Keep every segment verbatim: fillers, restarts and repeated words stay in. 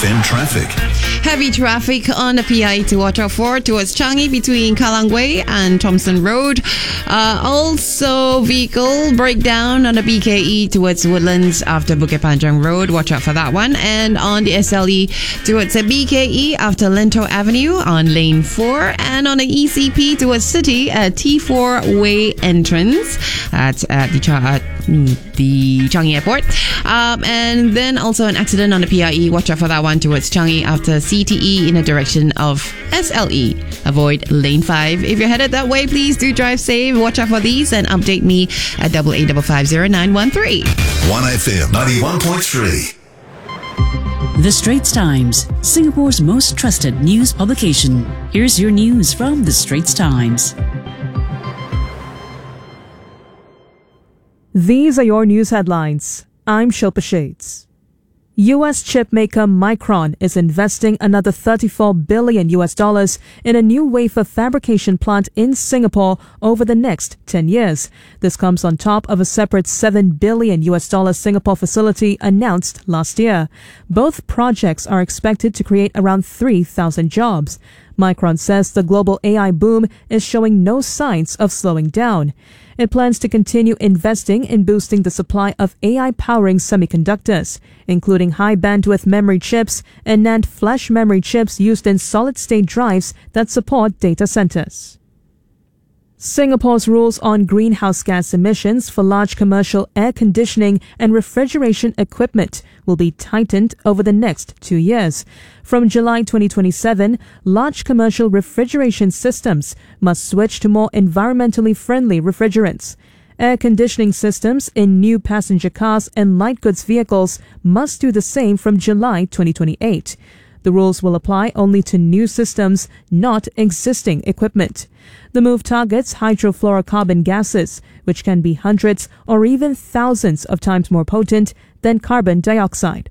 F M traffic. Heavy traffic on the P I E to watch out for towards Changi between Kallang Way and Thompson Road. Uh, also, vehicle breakdown on the B K E towards Woodlands after Bukit Panjang Road. Watch out for that one. And on the S L E towards the B K E after Lento Avenue on lane four. And on the E C P towards City at T four Way entrance at, at the, uh, the Changi Airport. Um, and then also an accident on the P I E. Watch out for that one towards Changi after C T E in the direction of S L E. Avoid lane five. If you're headed that way, please do drive safe. Watch out for these and update me at double eight five five zero nine one three. one F M ninety-one point three. The Straits Times, Singapore's most trusted news publication. Here's your news from The Straits Times. These are your news headlines. I'm Shilpa Shades. U S chip maker Micron is investing another thirty-four billion U S dollars in a new wafer fabrication plant in Singapore over the next ten years. This comes on top of a separate seven billion U S dollar Singapore facility announced last year. Both projects are expected to create around three thousand jobs. Micron says the global A I boom is showing no signs of slowing down. It plans to continue investing in boosting the supply of A I-powering semiconductors, including high-bandwidth memory chips and NAND flash memory chips used in solid-state drives that support data centers. Singapore's rules on greenhouse gas emissions for large commercial air conditioning and refrigeration equipment will be tightened over the next two years. From July twenty twenty-seven, large commercial refrigeration systems must switch to more environmentally friendly refrigerants. Air conditioning systems in new passenger cars and light goods vehicles must do the same from July twenty twenty-eight. The rules will apply only to new systems, not existing equipment. The move targets hydrofluorocarbon gases, which can be hundreds or even thousands of times more potent than carbon dioxide.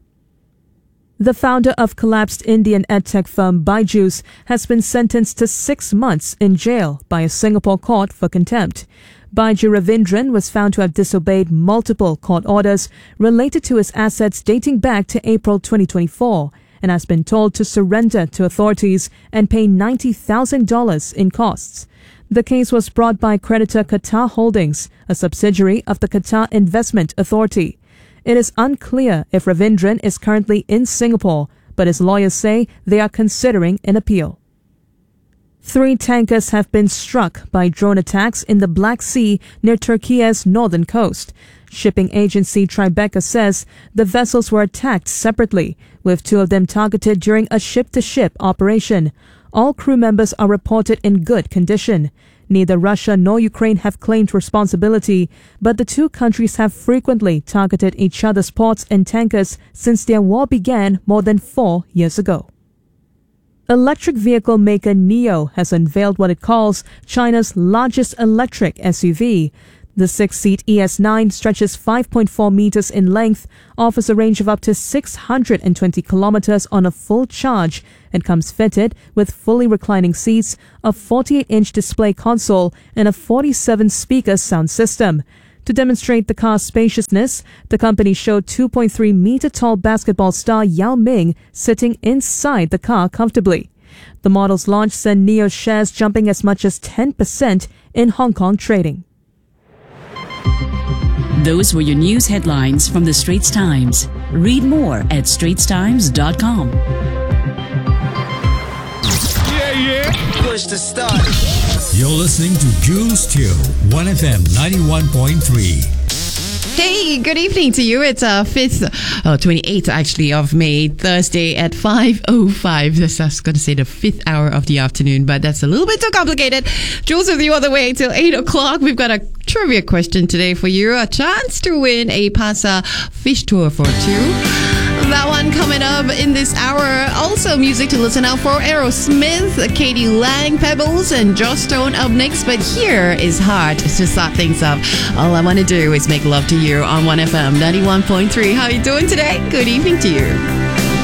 The founder of collapsed Indian edtech firm Byju's has been sentenced to six months in jail by a Singapore court for contempt. Baiju Ravindran was found to have disobeyed multiple court orders related to his assets dating back to April twenty twenty-four. And has been told to surrender to authorities and pay ninety thousand dollars in costs. The case was brought by creditor Qatar Holdings, a subsidiary of the Qatar Investment Authority. It is unclear if Ravindran is currently in Singapore, but his lawyers say they are considering an appeal. Three tankers have been struck by drone attacks in the Black Sea near Turkey's northern coast. Shipping agency Tribeca says the vessels were attacked separately, with two of them targeted during a ship-to-ship operation. All crew members are reported in good condition. Neither Russia nor Ukraine have claimed responsibility, but the two countries have frequently targeted each other's ports and tankers since their war began more than four years ago. Electric vehicle maker NIO has unveiled what it calls China's largest electric S U V. The six-seat E S nine stretches five point four meters in length, offers a range of up to six hundred twenty kilometers on a full charge, and comes fitted with fully reclining seats, a forty-eight inch display console, and a forty-seven speaker sound system. To demonstrate the car's spaciousness, the company showed two point three meter tall basketball star Yao Ming sitting inside the car comfortably. The model's launch sent NIO shares jumping as much as ten percent in Hong Kong trading. Those were your news headlines from The Straits Times. Read more at straits times dot com. Yeah, yeah. Push to start. You're listening to Jules Teo, one F M ninety-one point three. Hey, good evening to you. It's uh, fifth, uh, twenty-eighth actually of May, Thursday at five oh five. I was going to say the fifth hour of the afternoon, but that's a little bit too complicated. Jules with you all the way till eight o'clock. We've got a trivia question today for you. A chance to win a Pasa fish tour for two. That one coming up in this hour. Also music to listen out for. Aerosmith, Katie Lang, Pebbles, and Joss Stone up next. But here is Heart to start things up. All I want to do is make love to you on one F M ninety-one point three. How are you doing today? Good evening to you.